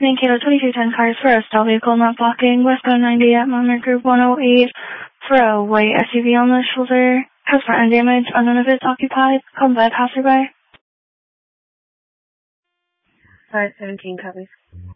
Mankato 2210 cars for a stall vehicle not blocking. Westbound 90 at Monmouth Group 108 for a white SUV on the shoulder. Has front end damage. Unknown if it's occupied. Called by a passerby. 517 copies.